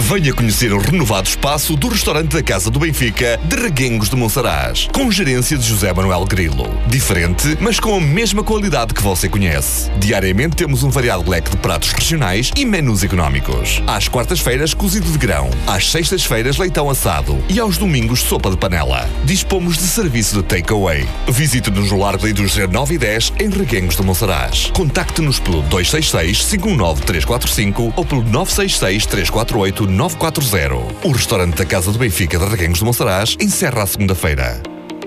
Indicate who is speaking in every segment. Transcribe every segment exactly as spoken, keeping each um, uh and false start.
Speaker 1: Venha conhecer o renovado espaço do restaurante da Casa do Benfica de Reguengos de Monsaraz, com gerência de José Manuel Grilo. Diferente, mas com a mesma qualidade que você conhece. Diariamente temos um variado leque de pratos regionais e menus económicos. Às quartas-feiras, cozido de grão. Às sextas-feiras, leitão assado. E aos domingos, sopa de panela. Dispomos de serviço de takeaway. Visite-nos no Largo da Indústria nove e dez, em Reguengos de Monsaraz. Contacte-nos pelo dois seis seis, cinco um nove, três quatro cinco ou pelo nove seis seis, três quatro oito, nove quatro zero. O restaurante da Casa do Benfica de Reguengos de Monsaraz encerra à segunda-feira.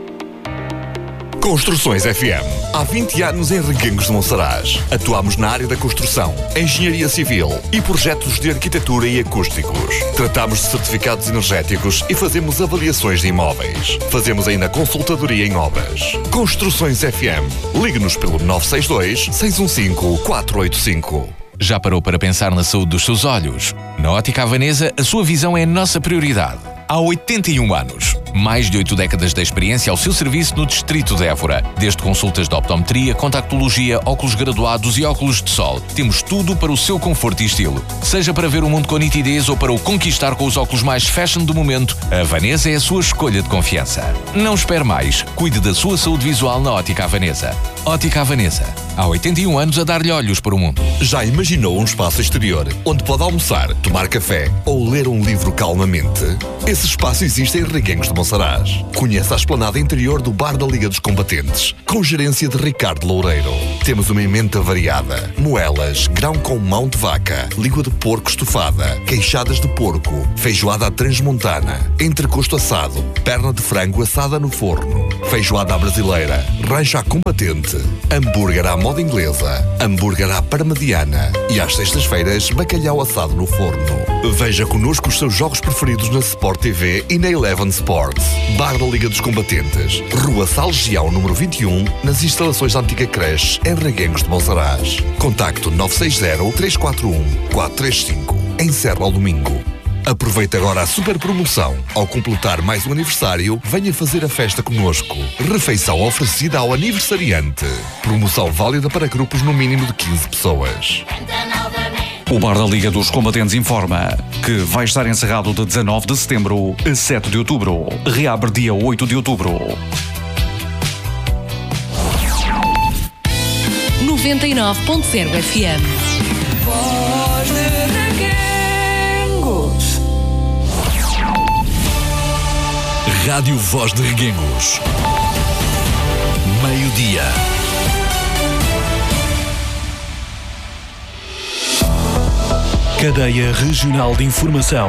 Speaker 1: Construções F M. Há vinte anos em Reguengos de Monsaraz. Atuamos na área da construção, engenharia civil e projetos de arquitetura e acústicos. Tratamos de certificados energéticos e fazemos avaliações de imóveis. Fazemos ainda consultadoria em obras. Construções F M. Ligue-nos pelo nove seis dois, seis um cinco, quatro oito cinco.
Speaker 2: Já parou para pensar na saúde dos seus olhos? Na Ótica Havanesa, a sua visão é a nossa prioridade. Há oitenta e um anos, mais de oito décadas de experiência ao seu serviço no Distrito de Évora. Desde consultas de optometria, contactologia, óculos graduados e óculos de sol. Temos tudo para o seu conforto e estilo. Seja para ver o mundo com nitidez ou para o conquistar com os óculos mais fashion do momento, a Havanesa é a sua escolha de confiança. Não espere mais. Cuide da sua saúde visual na Ótica Havanesa. Ótica Havanesa. Há oitenta e um anos a dar-lhe olhos para o mundo.
Speaker 1: Já imaginou um espaço exterior onde pode almoçar, tomar café ou ler um livro calmamente? Esse espaço existe em Reguengos de Monsaraz. Conheça a esplanada interior do Bar da Liga dos Combatentes, com gerência de Ricardo Loureiro. Temos uma emenda variada: moelas, grão com mão de vaca, língua de porco estufada, queixadas de porco, feijoada à transmontana, entrecosto assado, perna de frango assada no forno, feijoada à brasileira, rancho à combatente, hambúrguer à moda inglesa, hambúrguer à parmediana e às sextas-feiras bacalhau assado no forno. Veja connosco os seus jogos preferidos na Sport T V e na Eleven Sports. Bar da Liga dos Combatentes, Rua Salgião número vinte e um, nas instalações da antiga creche, em Reguengos de Monsaraz. Contacto nove seis zero, três quatro um, quatro três cinco. Encerra ao domingo. Aproveite agora a super promoção. Ao completar mais um aniversário, venha fazer a festa connosco. Refeição oferecida ao aniversariante. Promoção válida para grupos no mínimo de quinze pessoas.
Speaker 3: O Bar da Liga dos Combatentes informa que vai estar encerrado de dezanove de setembro a sete de outubro. Reabre dia oito de outubro.
Speaker 4: noventa e nove ponto zero F M.
Speaker 5: Voz de Reguengos.
Speaker 1: Rádio Voz de Reguengos. Meio-dia.
Speaker 6: Cadeia Regional de Informação.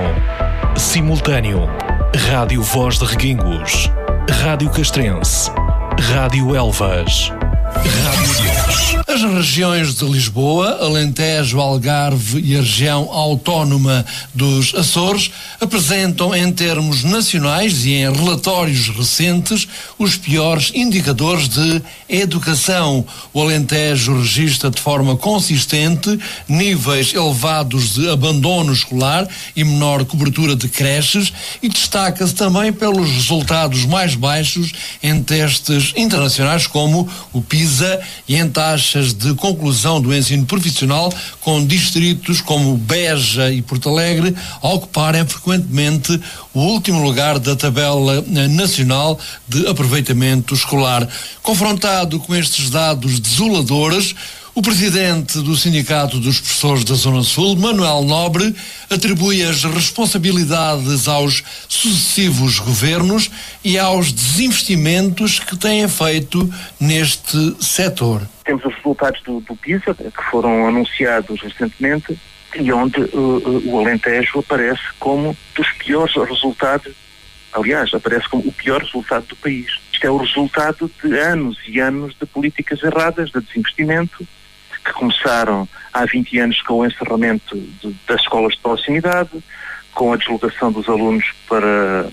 Speaker 6: Simultâneo. Rádio Voz de Reguengos. Rádio Castrense. Rádio Elvas. Rádio Deus.
Speaker 7: As regiões de Lisboa, Alentejo, Algarve e a região autónoma dos Açores apresentam em termos nacionais e em relatórios recentes os piores indicadores de educação. O Alentejo registra de forma consistente níveis elevados de abandono escolar e menor cobertura de creches e destaca-se também pelos resultados mais baixos em testes internacionais como o PISA e em taxas de conclusão do ensino profissional, com distritos como Beja e Porto Alegre a ocuparem frequentemente o último lugar da tabela nacional de aproveitamento escolar. Confrontado com estes dados desoladores, o presidente do Sindicato dos Professores da Zona Sul, Manuel Nobre, atribui as responsabilidades aos sucessivos governos e aos desinvestimentos que têm feito neste setor.
Speaker 8: Temos os resultados do, do PISA, que foram anunciados recentemente, e onde uh, o Alentejo aparece como dos piores resultados, aliás, aparece como o pior resultado do país. Isto é o resultado de anos e anos de políticas erradas, de desinvestimento, que começaram há vinte anos com o encerramento de, das escolas de proximidade, com a deslocação dos alunos para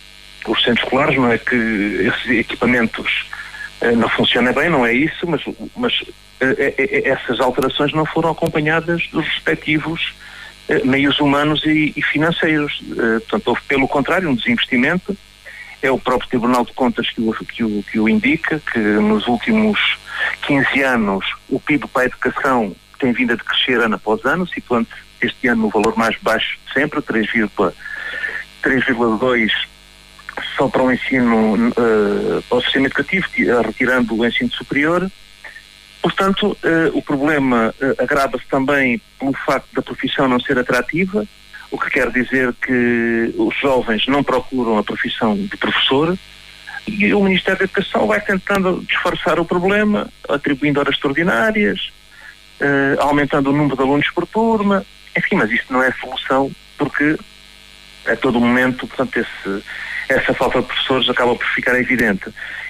Speaker 8: os centros escolares. Não é que esses equipamentos eh, não funcionam bem, não é isso, mas, mas eh, eh, essas alterações não foram acompanhadas dos respectivos eh, meios humanos e, e financeiros. Eh, portanto, houve, pelo contrário, um desinvestimento. É o próprio Tribunal de Contas que o, que o, que o indica, que nos últimos quinze anos o P I B para a educação tem vindo a decrescer ano após ano, situando este ano no valor mais baixo de sempre, três vírgula dois só para o ensino, uh, para o sistema educativo, retirando o ensino superior. Portanto, uh, o problema uh, agrava-se também pelo facto da profissão não ser atrativa, o que quer dizer que os jovens não procuram a profissão de professor, e o Ministério da Educação vai tentando disfarçar o problema, atribuindo horas extraordinárias, uh, aumentando o número de alunos por turma, enfim, mas isso não é solução, porque a todo momento, portanto, esse, essa falta de professores acaba por ficar evidente.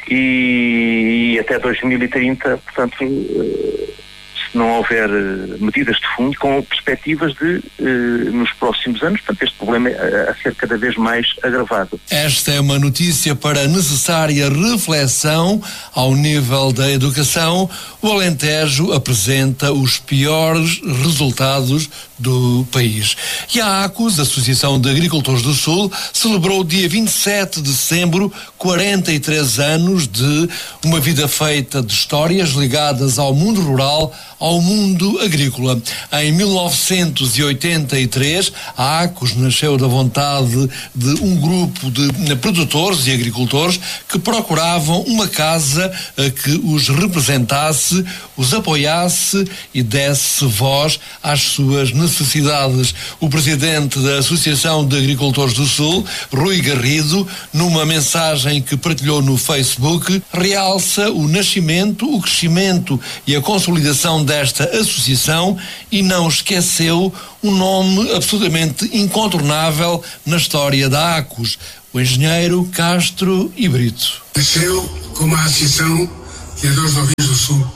Speaker 8: E, e até dois mil e trinta, portanto, uh, se não houver uh, medidas de fundo, com perspectivas de, uh, nos próximos anos, portanto, este problema é a ser cada vez mais agravado.
Speaker 7: Esta é uma notícia para a necessária reflexão ao nível da educação. O Alentejo apresenta os piores resultados do país. E a ACUS, Associação de Agricultores do Sul, celebrou dia vinte e sete de setembro quarenta e três anos de uma vida feita de histórias ligadas ao mundo rural, ao mundo agrícola. Em mil novecentos e oitenta e três, a ACUS nasceu da vontade de um grupo de produtores e agricultores que procuravam uma casa que os representasse, os apoiasse e desse voz às suas necessidades. O presidente da Associação de Agricultores do Sul, Rui Garrido, numa mensagem que partilhou no Facebook, realça o nascimento, o crescimento e a consolidação desta associação e não esqueceu um nome absolutamente incontornável na história da ACUS, o engenheiro Castro e Brito.
Speaker 9: Nasceu como a Associação de Criadores de Ovinos do Sul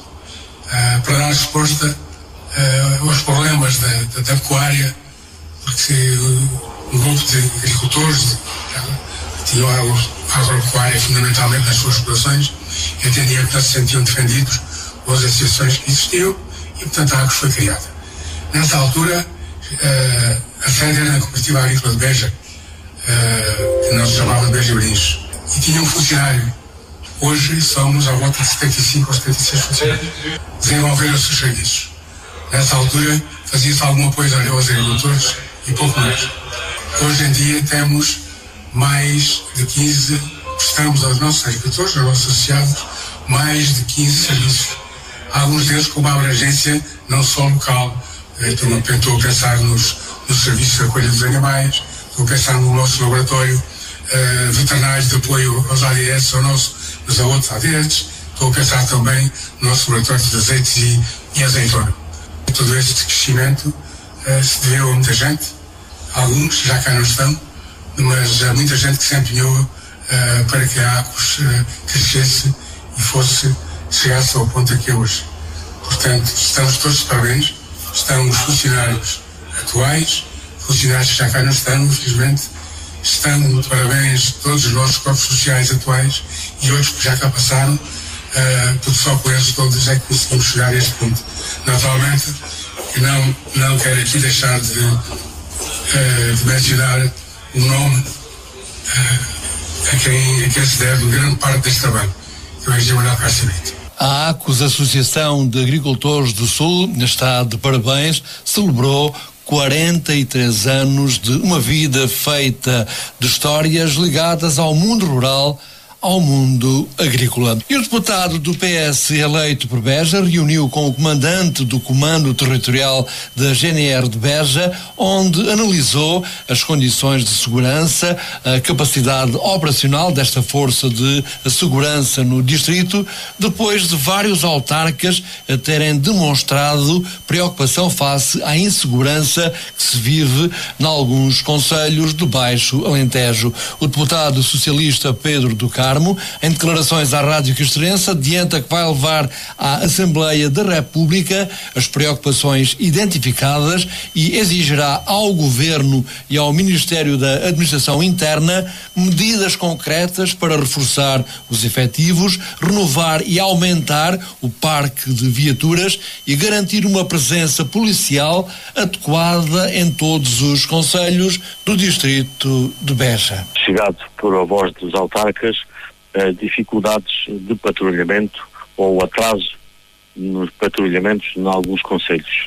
Speaker 9: uh, para dar resposta uh, aos problemas da, da, da pecuária, porque uh, um grupo de agricultores uh, que tinham a agropecuária fundamentalmente nas suas explorações entendiam que não se sentiam defendidos pelas associações que existiam e, portanto, a ACUS foi criada. Nessa altura, uh, a sede era na Cooperativa Agrícola de Beja, uh, que não se chamava de Beja Brins, e tinha um funcionário. Hoje somos à volta de setenta e cinco ou setenta e seis funcionários. Desenvolveram-se os serviços. Nessa altura, fazia-se alguma coisa aos agricultores e pouco mais. Hoje em dia temos mais de quinze, prestamos aos nossos agricultores, aos nossos associados, mais de quinze serviços. Alguns deles com uma abrangência não só local. Então, estou a pensar nos, nos serviços de acolha dos animais, estou a pensar no nosso laboratório uh, veterinário de apoio aos A D S, ao nosso, mas a outros A D S. Estou a pensar também no nosso laboratório de azeites e, e azeitona. Todo este crescimento uh, se deveu a muita gente, alguns já cá não estão, mas há muita gente que se empenhou uh, para que a ACUS uh, crescesse e fosse, chegasse ao ponto aqui hoje. Portanto, estamos todos de parabéns, estão os funcionários atuais, funcionários que já cá não estão, infelizmente, estão de parabéns todos os nossos corpos sociais atuais e outros que já cá passaram, uh, porque só com eles todos é que conseguimos chegar a este ponto. Naturalmente, que não, não quero aqui deixar de, uh, de mencionar o nome uh, a, quem, a quem se deve grande parte deste trabalho, que é o engenheiro Manuel Castro Brito.
Speaker 7: A ACUS, Associação de Agricultores do Sul, está de parabéns, celebrou quarenta e três anos de uma vida feita de histórias ligadas ao mundo rural, ao mundo agrícola. E o deputado do P S eleito por Beja reuniu com o comandante do Comando Territorial da G N R de Beja, onde analisou as condições de segurança, a capacidade operacional desta força de segurança no distrito, depois de vários autarcas terem demonstrado preocupação face à insegurança que se vive em alguns concelhos do Baixo Alentejo. O deputado socialista Pedro do Carmo, em declarações à Rádio Castrense, adianta que vai levar à Assembleia da República as preocupações identificadas e exigirá ao Governo e ao Ministério da Administração Interna medidas concretas para reforçar os efetivos, renovar e aumentar o parque de viaturas e garantir uma presença policial adequada em todos os concelhos do distrito de Beja.
Speaker 10: Chegado por a voz dos autarcas, Uh, dificuldades de patrulhamento ou atraso nos patrulhamentos em alguns concelhos.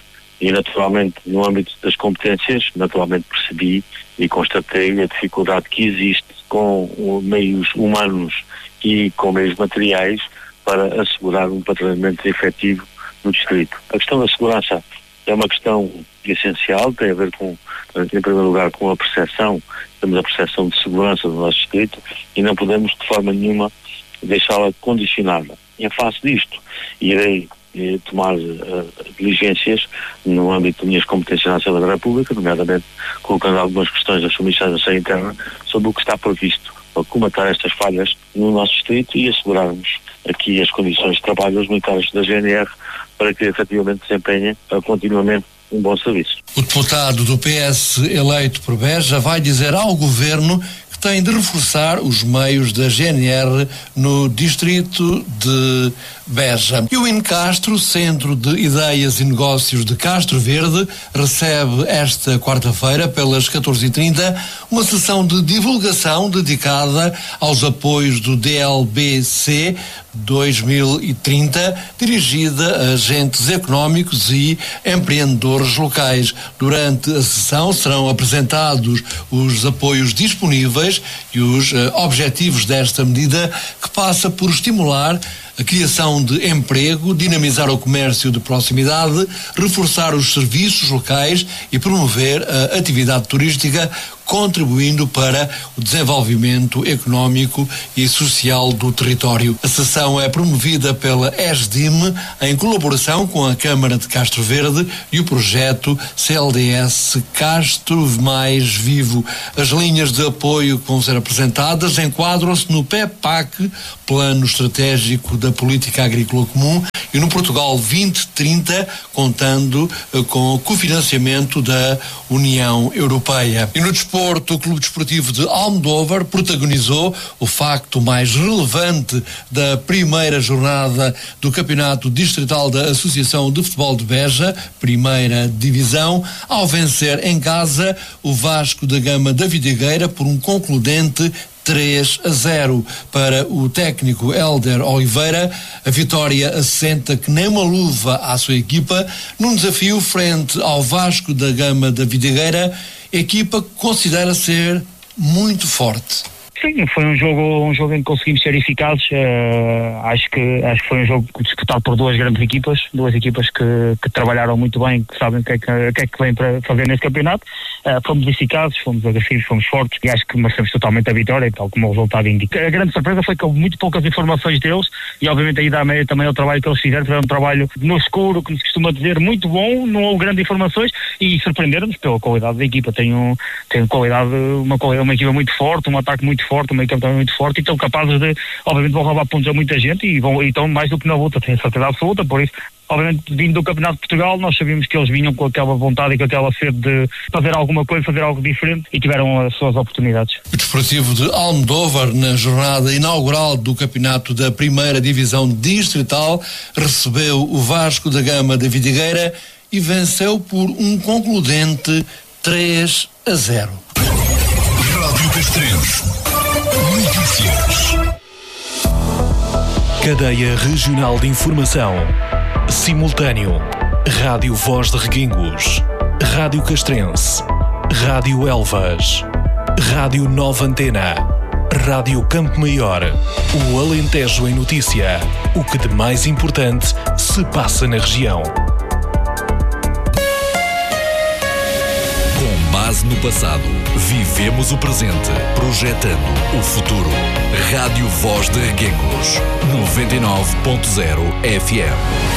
Speaker 10: E naturalmente, no âmbito das competências, naturalmente percebi e constatei a dificuldade que existe com meios humanos e com meios materiais para assegurar um patrulhamento efetivo no distrito. A questão da segurança é uma questão essencial, tem a ver com, em primeiro lugar, com a percepção, temos a percepção de segurança do nosso distrito e não podemos de forma nenhuma deixá-la condicionada. Em face disto, irei eh, tomar uh, diligências no âmbito de minhas competências na Assembleia da República, nomeadamente colocando algumas questões das Comissões da Administração Interna sobre o que está previsto para comatar estas falhas no nosso distrito e assegurarmos aqui as condições de trabalho dos militares da G N R para que efetivamente desempenhem uh, continuamente um bom serviço.
Speaker 7: O deputado do P S eleito por Beja vai dizer ao Governo que tem de reforçar os meios da G N R no distrito de Beja. E o Incastro, Centro de Ideias e Negócios de Castro Verde, recebe esta quarta-feira, pelas catorze e trinta, uma sessão de divulgação dedicada aos apoios do D L B C dois mil e trinta, dirigida a agentes económicos e empreendedores locais. Durante a sessão serão apresentados os apoios disponíveis e os uh, objetivos desta medida, que passa por estimular a criação de emprego, dinamizar o comércio de proximidade, reforçar os serviços locais e promover a atividade turística, contribuindo para o desenvolvimento económico e social do território. A sessão é promovida pela ESDIM em colaboração com a Câmara de Castro Verde e o projeto C L D S Castro Mais Vivo. As linhas de apoio que vão ser apresentadas enquadram-se no P E P A C, Plano Estratégico da Política Agrícola Comum, e no Portugal vinte trinta, contando uh, com o cofinanciamento da União Europeia. E no desporto, o Clube Desportivo de Almodóvar protagonizou o facto mais relevante da primeira jornada do Campeonato Distrital da Associação de Futebol de Beja, primeira divisão, ao vencer em casa o Vasco da Gama da Vidigueira por um concludente três a zero. Para o técnico Hélder Oliveira, a vitória assenta que nem uma luva à sua equipa num desafio frente ao Vasco da Gama da Vidigueira, equipa que considera ser muito forte.
Speaker 11: Sim, foi um jogo, um jogo em que conseguimos ser eficazes. Uh, acho que acho que foi um jogo disputado por duas grandes equipas, duas equipas que, que trabalharam muito bem, que sabem o que é que, o que, é que vem para fazer neste campeonato. Uh, fomos eficazes, fomos agressivos, fomos fortes e acho que merecemos totalmente a vitória, tal como o resultado indica. A grande surpresa foi que houve muito poucas informações deles e obviamente aí dá meio também ao trabalho que eles fizeram. Fizeram um trabalho no escuro, como se costuma dizer, muito bom, não houve grandes informações e surpreenderam-nos pela qualidade da equipa. Tem, um, tem qualidade, uma, uma equipa muito forte, um ataque muito forte, uma equipa também muito forte e estão capazes de, obviamente vão roubar pontos a muita gente e, vão, e estão mais do que na luta, tenho certeza absoluta. Por isso, obviamente, vindo do Campeonato de Portugal, nós sabíamos que eles vinham com aquela vontade e com aquela sede de fazer alguma coisa, fazer algo diferente e tiveram as suas oportunidades.
Speaker 7: O Desportivo de Almodóvar, na jornada inaugural do Campeonato da Primeira Divisão Distrital, recebeu o Vasco da Gama da Vidigueira e venceu por um concludente três a zero.
Speaker 1: Rádio Castrense. Notícias.
Speaker 6: Cadeia Regional de Informação. Simultâneo. Rádio Voz de Reguengos. Rádio Castrense. Rádio Elvas. Rádio Nova Antena. Rádio Campo Maior. O Alentejo em Notícia. O que de mais importante se passa na região.
Speaker 1: Com base no passado, vivemos o presente, projetando o futuro. Rádio Voz de Reguengos, noventa e nove ponto zero F M.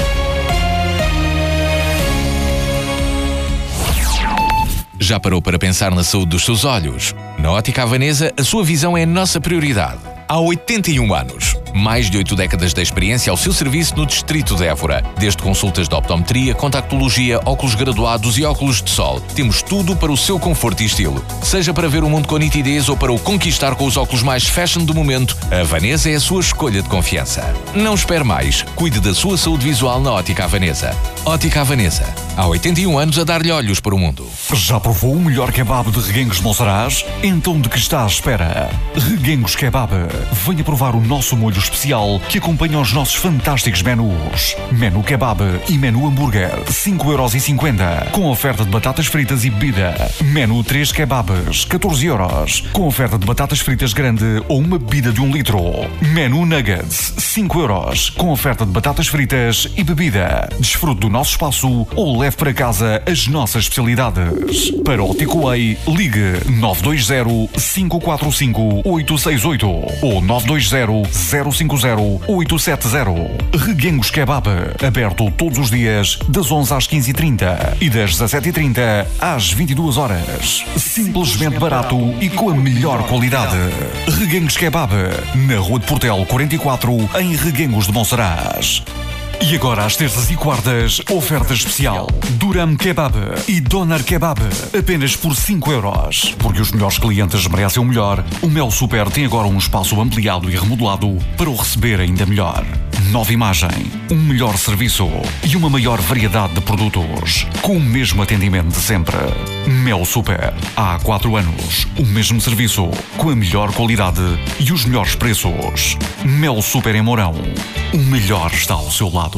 Speaker 2: Já parou para pensar na saúde dos seus olhos? Na Ótica Havanesa, a sua visão é a nossa prioridade. Há oitenta e um anos, mais de oito décadas de experiência ao seu serviço no distrito de Évora. Desde consultas de optometria, contactologia, óculos graduados e óculos de sol. Temos tudo para o seu conforto e estilo. Seja para ver o mundo com nitidez ou para o conquistar com os óculos mais fashion do momento, a Havanesa é a sua escolha de confiança. Não espere mais. Cuide da sua saúde visual na Ótica Havanesa. Ótica Havanesa. Há oitenta e um anos a dar-lhe olhos para o mundo.
Speaker 3: Já provou o melhor kebab de Reguengos de Monsaraz? Então de que está à espera? Reguengos Kebab. Venha provar o nosso molho especial que acompanha os nossos fantásticos menus. Menu Kebab e Menu Hambúrguer, cinco euros e cinquenta, com oferta de batatas fritas e bebida. Menu três Kebabs, catorze euros, com oferta de batatas fritas grande ou uma bebida de um litro. Menu Nuggets, cinco euros, com oferta de batatas fritas e bebida. Desfrute do nosso espaço ou leve para casa as nossas especialidades. Para o takeaway, ligue nove dois zero, cinco quatro cinco, oito seis oito ou nove dois zero, zero cinco zero, oito sete zero. Reguengos Kebab, aberto todos os dias das onze às quinze e trinta e das dezassete e trinta às vinte e duas horas. Simplesmente barato e com a melhor qualidade. Reguengos Kebab, na Rua de Portel quarenta e quatro, em Reguengos de Monsaraz. E agora, às terças e quartas, oferta especial. Duram Kebab e Doner Kebab, apenas por cinco euros. Porque os melhores clientes merecem o melhor, o Mel Super tem agora um espaço ampliado e remodelado para o receber ainda melhor. Nova imagem, um melhor serviço e uma maior variedade de produtos, com o mesmo atendimento de sempre. Mel Super, há quatro anos, o mesmo serviço, com a melhor qualidade e os melhores preços. Mel Super em Mourão, o melhor está ao seu lado.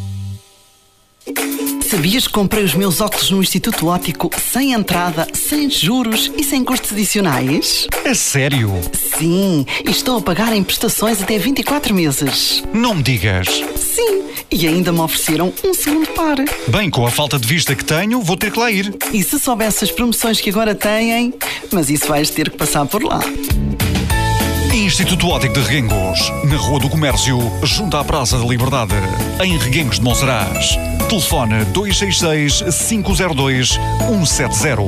Speaker 12: Sabias que comprei os meus óculos no Instituto Óptico sem entrada, sem juros e sem custos adicionais?
Speaker 3: É sério?
Speaker 12: Sim, e estou a pagar em prestações até vinte e quatro meses.
Speaker 3: Não me digas.
Speaker 12: Sim, e ainda me ofereceram um segundo par.
Speaker 3: Bem, com a falta de vista que tenho, vou ter que lá ir.
Speaker 12: E se soubesse as promoções que agora têm, mas isso vais ter que passar por lá.
Speaker 3: Instituto Óptico de Reguengos, na Rua do Comércio, junto à Praça da Liberdade, em Reguengos de Monsaraz. Telefone dois seis seis, cinco zero dois, um sete zero.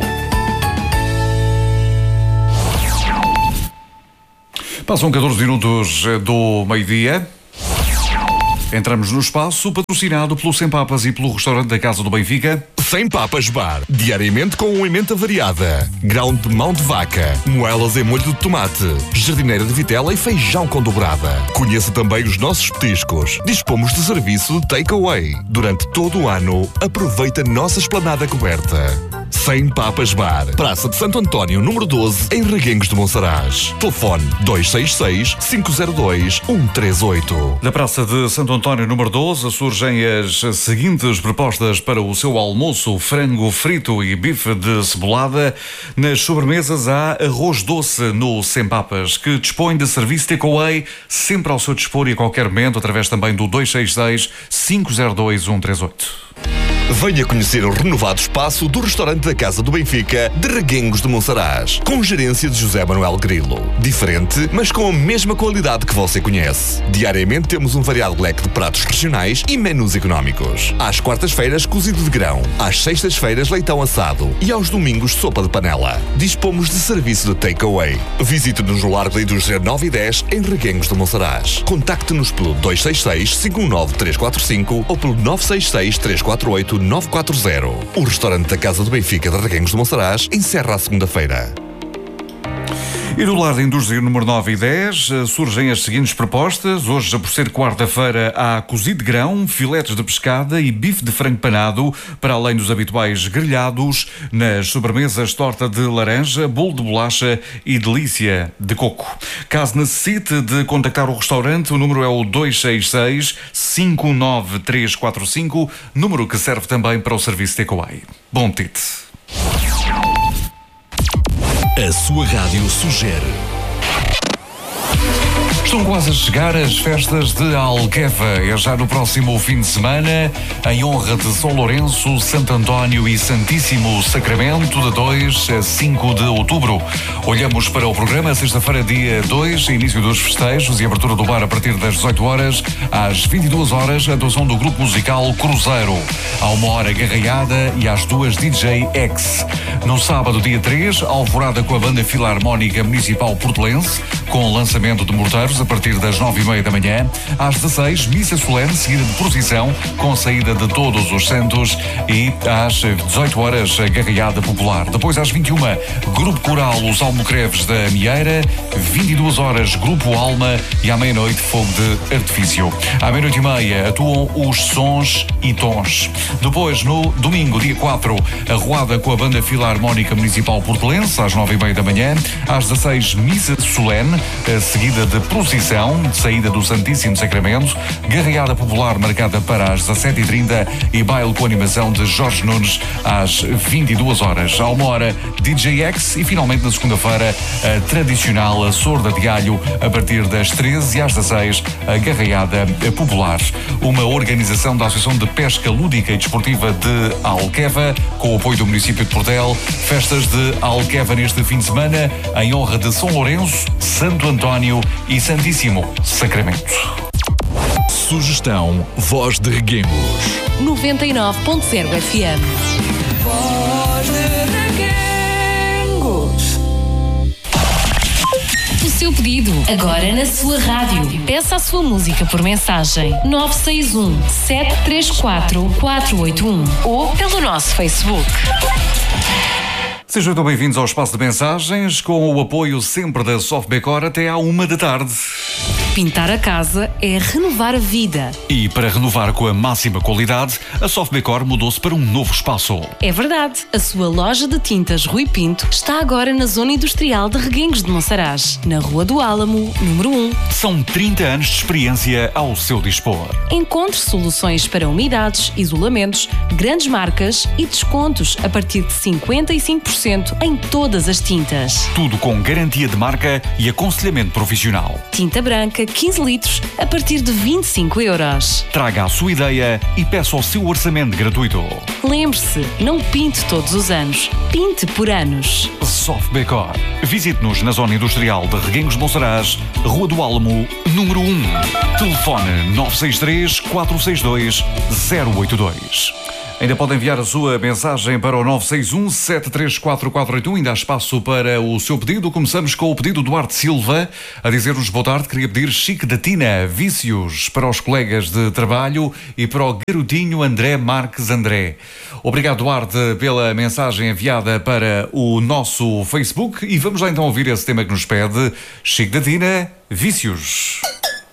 Speaker 3: Passam catorze minutos do meio-dia. Entramos no espaço patrocinado pelo Sem Papas e pelo restaurante da Casa do Benfica.
Speaker 1: Sem Papas Bar, diariamente com uma emenda variada, grão de mão de vaca, moelas em molho de tomate, jardineira de vitela e feijão com dobrada. Conheça também os nossos petiscos. Dispomos de serviço de takeaway. Durante todo o ano, aproveita a nossa esplanada coberta. Sem Papas Bar, Praça de Santo António, número doze, em Reguengos de Monsaraz. Telefone dois seis seis, cinco zero dois, um três oito.
Speaker 3: Da Praça de Santo António, número doze, surgem as seguintes propostas para o seu almoço: frango frito e bife de cebolada. Nas sobremesas há arroz doce no Sem Papas, que dispõe de serviço takeaway sempre ao seu dispor e a qualquer momento, através também do dois seis seis, cinco zero dois, um três oito.
Speaker 1: Venha conhecer o renovado espaço do restaurante da Casa do Benfica de Reguengos de Monsaraz, com gerência de José Manuel Grilo. Diferente, mas com a mesma qualidade que você conhece. Diariamente temos um variado leque de pratos regionais e menus económicos. Às quartas-feiras, cozido de grão. Às sextas-feiras, leitão assado. E aos domingos, sopa de panela. Dispomos de serviço de takeaway. Visite-nos no Largo da Indústria nove e dez, em Reguengos de Monsaraz. Contacte-nos pelo dois seis seis, cinco um nove, três quatro cinco ou pelo nove seis seis, três quatro oito, nove quatro zero. O restaurante da Casa do Benfica de Reguengos de Monsaraz encerra a segunda-feira.
Speaker 3: E do Lar da Indústria número nove e dez surgem as seguintes propostas. Hoje, por ser quarta-feira, há cozido de grão, filetes de pescada e bife de frango panado, para além dos habituais grelhados. Nas sobremesas, torta de laranja, bolo de bolacha e delícia de coco. Caso necessite de contactar o restaurante, o número é o dois seis seis, cinco nove três quatro cinco, número que serve também para o serviço takeaway. Bom apetite!
Speaker 1: A sua rádio sugere.
Speaker 3: Estão quase a chegar as festas de Alqueva. É já no próximo fim de semana, em honra de São Lourenço, Santo António e Santíssimo Sacramento, de dois a cinco de outubro. Olhamos para o programa, sexta-feira, dia dois, início dos festejos e abertura do bar a partir das dezoito horas. Às vinte e duas horas, a atuação do grupo musical Cruzeiro. À uma hora, Garraiada e às duas, D J X. No sábado, dia três, alvorada com a Banda Filarmónica Municipal Portelense. com lançamento de morteiros a partir das nove e meia da manhã. Às dezasseis, missa solene, seguida de procissão, com saída de todos os santos, e às dezoito horas, garreada popular. Depois, às vinte e uma, Grupo Coral Os Almocreves da Mieira, vinte e duas horas, Grupo Alma, e à meia-noite, fogo de artifício. À meia-noite e meia, atuam os Sons e Tons. Depois, no domingo, dia quatro, arruada com a Banda Filarmónica Municipal Portelense, às nove e meia da manhã. Às dezasseis, missa solene, seguida de procissão, de saída do Santíssimo Sacramento, garreada popular marcada para as dezassete e trinta e baile com animação de Jorge Nunes às vinte e duas horas. À uma hora, D J X, e finalmente na segunda-feira, a tradicional a Sorda de Alho, a partir das treze, e às dezasseis, a garreada popular. Uma organização da Associação de Pesca Lúdica e Desportiva de Alqueva, com o apoio do município de Portel. Festas de Alqueva neste fim de semana, em honra de São Lourenço, Santo António e Santíssimo Sacramento.
Speaker 6: Sugestão Voz de Reguengos.
Speaker 4: noventa e nove ponto zero F M.
Speaker 5: Voz de Reguengos.
Speaker 4: O seu pedido, agora na sua rádio. Peça a sua música por mensagem nove seis um, sete três quatro, quatro oito um ou pelo nosso Facebook.
Speaker 3: Sejam então bem-vindos ao Espaço de Mensagens, com o apoio sempre da Softbecor até à uma da tarde.
Speaker 4: Pintar a casa é renovar a vida.
Speaker 3: E para renovar com a máxima qualidade, a Softbecor mudou-se para um novo espaço.
Speaker 4: É verdade. A sua loja de tintas Rui Pinto está agora na zona industrial de Reguengos de Monsaraz, na Rua do Álamo, número um.
Speaker 3: São trinta anos de experiência ao seu dispor.
Speaker 4: Encontre soluções para umidades, isolamentos, grandes marcas e descontos a partir de cinquenta e cinco por cento em todas as tintas.
Speaker 3: Tudo com garantia de marca e aconselhamento profissional.
Speaker 4: Tinta branca quinze litros a partir de vinte e cinco euros.
Speaker 3: Traga a sua ideia e peça o seu orçamento gratuito.
Speaker 4: Lembre-se, não pinte todos os anos, pinte por anos.
Speaker 3: Softbecor. Visite-nos na zona industrial de Reguengos de Monsaraz, Rua do Álamo, número um. Telefone nove seis três, quatro seis dois, zero oito dois. Ainda pode enviar a sua mensagem para o nove seis um, sete três quatro, quatro oito um. Ainda há espaço para o seu pedido. Começamos com o pedido do Duarte Silva, a dizer-nos boa tarde. Queria pedir Chique da Tina, Vícios, para os colegas de trabalho e para o garotinho André Marques André. Obrigado, Duarte, pela mensagem enviada para o nosso Facebook. E vamos lá então ouvir esse tema que nos pede. Chique da Tina, Vícios.